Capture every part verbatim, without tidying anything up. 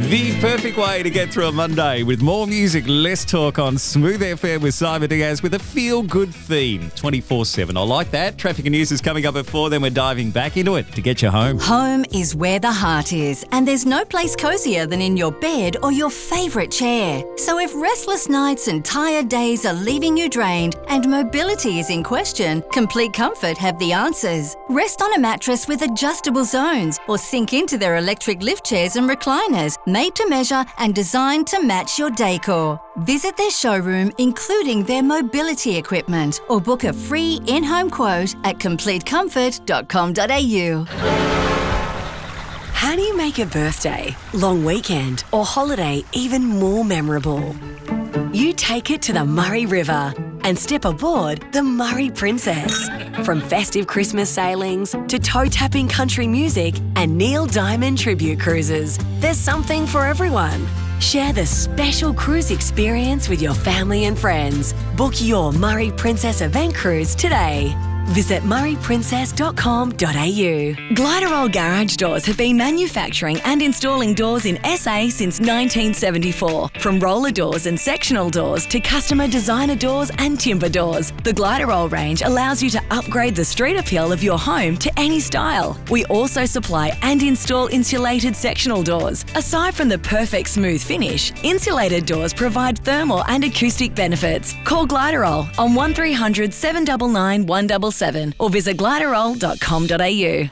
The perfect way to get through a Monday with more music, less talk on Smooth F M with Simon Diaz with a feel-good theme twenty-four seven. I like that. Traffic and news is coming up at four, then we're diving back into it to get you home. Home is where the heart is, and there's no place cosier than in your bed or your favourite chair. So if restless nights and tired days are leaving you drained and mobility is in question, Complete Comfort have the answers. Rest on a mattress with adjustable zones or sink into their electric lift chairs and recliners, made to measure and designed to match your decor. Visit their showroom, including their mobility equipment, or book a free in-home quote at complete comfort dot com dot a u. How do you make a birthday, long weekend, or holiday even more memorable? You take it to the Murray River and step aboard the Murray Princess. From festive Christmas sailings to toe-tapping country music and Neil Diamond tribute cruises, there's something for everyone. Share the special cruise experience with your family and friends. Book your Murray Princess event cruise today. Visit murray princess dot com dot a u. Gliderol Garage Doors have been manufacturing and installing doors in S A since nineteen seventy-four. From roller doors and sectional doors to customer designer doors and timber doors, the Gliderol range allows you to upgrade the street appeal of your home to any style. We also supply and install insulated sectional doors. Aside from the perfect smooth finish, insulated doors provide thermal and acoustic benefits. Call Gliderol on one three hundred seven nine nine one seven seven or visit gliderol dot com dot a u.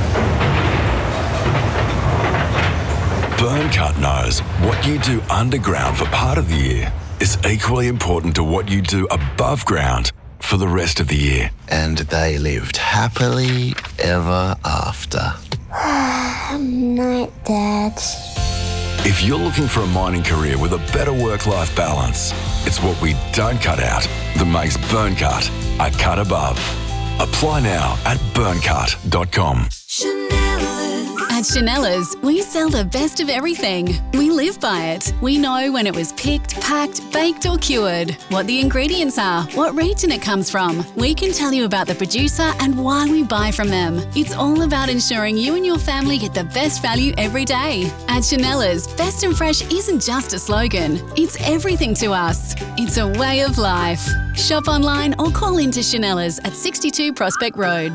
Burncut knows what you do underground for part of the year is equally important to what you do above ground for the rest of the year. And they lived happily ever after. Night, Dad. If you're looking for a mining career with a better work-life balance, it's what we don't cut out that makes Burncut a cut above. Apply now at burncut dot com. At Chanella's, we sell the best of everything. We live by it. We know when it was picked, packed, baked or cured, what the ingredients are, what region it comes from. We can tell you about the producer and why we buy from them. It's all about ensuring you and your family get the best value every day. At Chanella's, best and fresh isn't just a slogan. It's everything to us. It's a way of life. Shop online or call into Chanella's at sixty-two Prospect Road.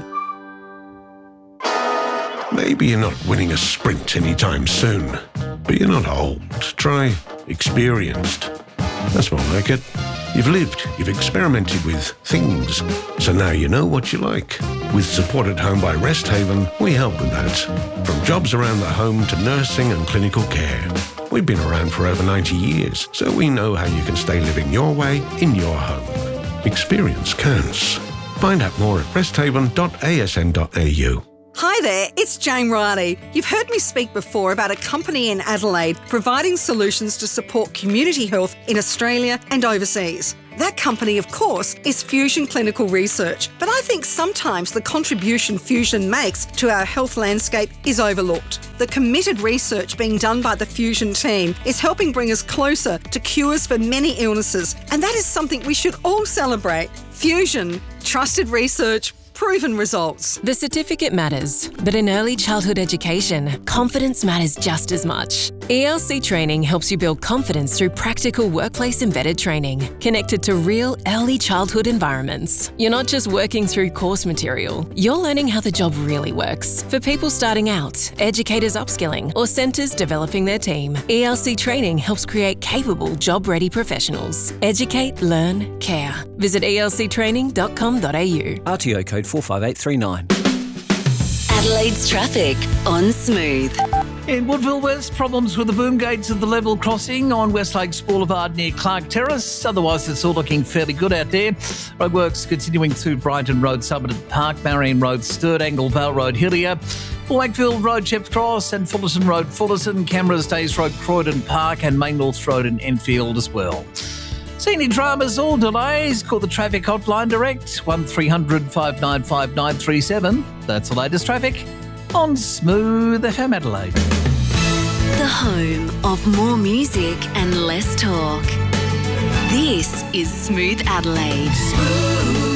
Maybe you're not winning a sprint anytime soon, but you're not old. Try experienced. That's more like it. You've lived, you've experimented with things, so now you know what you like. With Support at Home by Rest Haven, we help with that. From jobs around the home to nursing and clinical care. We've been around for over ninety years, so we know how you can stay living your way in your home. Experience counts. Find out more at rest haven dot a s n dot a u. Hi there, it's Jane Riley. You've heard me speak before about a company in Adelaide providing solutions to support community health in Australia and overseas. That company, of course, is Fusion Clinical Research, but I think sometimes the contribution Fusion makes to our health landscape is overlooked. The committed research being done by the Fusion team is helping bring us closer to cures for many illnesses, and that is something we should all celebrate. Fusion, trusted research, proven results. The certificate matters, but in early childhood education, confidence matters just as much. E L C Training helps you build confidence through practical workplace-embedded training, connected to real early childhood environments. You're not just working through course material, you're learning how the job really works. For people starting out, educators upskilling, or centres developing their team, E L C Training helps create capable, job-ready professionals. Educate, learn, care. Visit e l c training dot com dot a u. R T O code four five eight three nine. Adelaide's traffic on Smooth. In Woodville West, problems with the boom gates at the level crossing on West Lakes Boulevard near Clark Terrace. Otherwise, it's all looking fairly good out there. Roadworks continuing through Brighton Road, Somerton Park, Marion Road, Sturt Angle, Vale Road, Hillier, Wakefield Road, Chepps Cross, and Fullerton Road, Fullerton, Cameras Days Road, Croydon Park, and Main North Road in Enfield as well. See any dramas or delays? Call the traffic hotline direct, one three hundred five nine five nine three seven. That's the latest traffic on Smooth F M Adelaide. The home of more music and less talk. This is Smooth Adelaide. Smooth.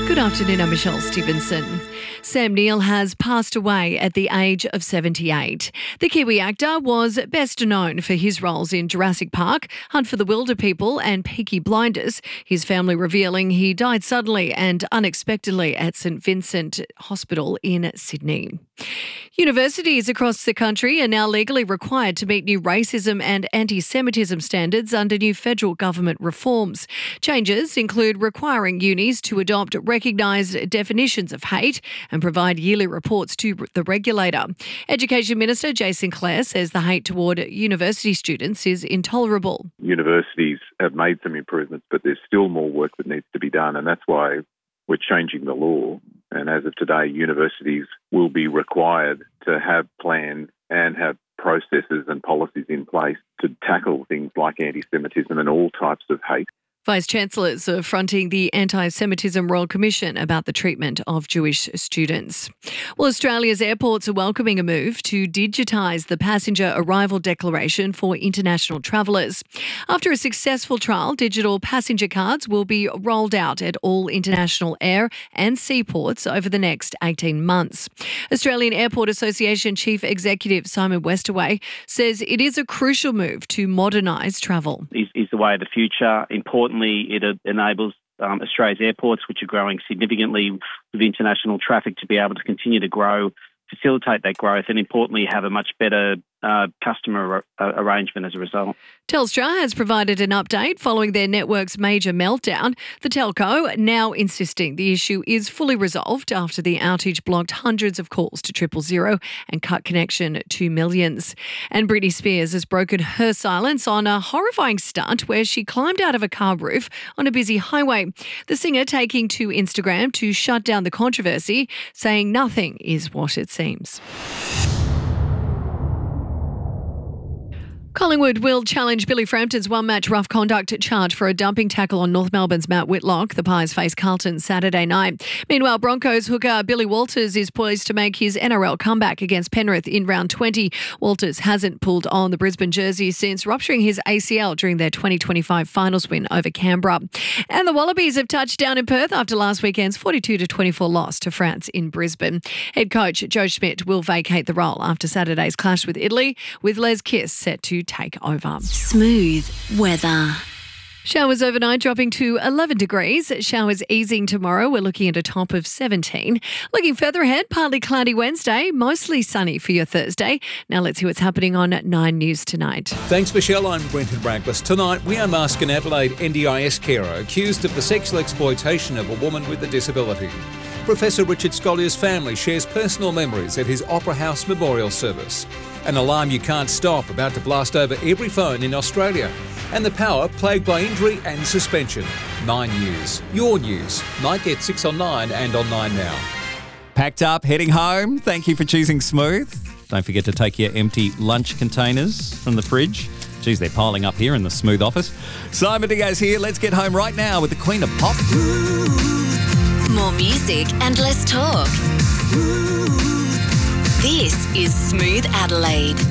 Good afternoon, I'm Michelle Stevenson. Sam Neill has passed away at the age of seventy-eight. The Kiwi actor was best known for his roles in Jurassic Park, Hunt for the Wilderpeople and Peaky Blinders, his family revealing he died suddenly and unexpectedly at St Vincent Hospital in Sydney. Universities across the country are now legally required to meet new racism and anti-Semitism standards under new federal government reforms. Changes include requiring unis to adopt recognised definitions of hate and provide yearly reports to the regulator. Education Minister Jason Clare says the hate toward university students is intolerable. Universities have made some improvements, but there's still more work that needs to be done, and that's why we're changing the law. And as of today, universities will be required to have plans and have processes and policies in place to tackle things like anti-Semitism and all types of hate. Vice-Chancellors are fronting the Anti-Semitism Royal Commission about the treatment of Jewish students. Well, Australia's airports are welcoming a move to digitise the passenger arrival declaration for international travellers. After a successful trial, digital passenger cards will be rolled out at all international air and seaports over the next eighteen months. Australian Airport Association Chief Executive Simon Westaway says it is a crucial move to modernise travel. Is, is the way of the future. Importantly, it enables um, Australia's airports, which are growing significantly with international traffic, to be able to continue to grow, facilitate that growth, and importantly have a much better uh, customer ar- arrangement as a result. Telstra has provided an update following their network's major meltdown. The telco now insisting the issue is fully resolved after the outage blocked hundreds of calls to triple zero and cut connection to millions. And Britney Spears has broken her silence on a horrifying stunt where she climbed out of a car roof on a busy highway. The singer taking to Instagram to shut down the controversy, saying nothing is what it seems. Collingwood will challenge Billy Frampton's one-match rough conduct charge for a dumping tackle on North Melbourne's Matt Whitlock. The Pies face Carlton Saturday night. Meanwhile, Broncos hooker Billy Walters is poised to make his N R L comeback against Penrith in round twenty. Walters hasn't pulled on the Brisbane jersey since rupturing his A C L during their twenty twenty-five finals win over Canberra. And the Wallabies have touched down in Perth after last weekend's forty-two to twenty-four loss to France in Brisbane. Head coach Joe Schmidt will vacate the role after Saturday's clash with Italy, with Les Kiss set to take over. Smooth weather. Showers overnight dropping to eleven degrees. Showers easing tomorrow. We're looking at a top of seventeen. Looking further ahead, partly cloudy Wednesday, mostly sunny for your Thursday. Now let's see what's happening on Nine News tonight. Thanks, Michelle. I'm Brenton Braglis. Tonight, we unmask an Adelaide N D I S carer accused of the sexual exploitation of a woman with a disability. Professor Richard Scollier's family shares personal memories at his Opera House memorial service. An alarm you can't stop about to blast over every phone in Australia. And the power plagued by injury and suspension. Nine News. Your news. Night at six on Nine and on Nine Now. Packed up, heading home. Thank you for choosing Smooth. Don't forget to take your empty lunch containers from the fridge. Geez, they're piling up here in the Smooth office. Simon Diaz here. Let's get home right now with the Queen of Pop. More music and less talk. This is Smooth Adelaide.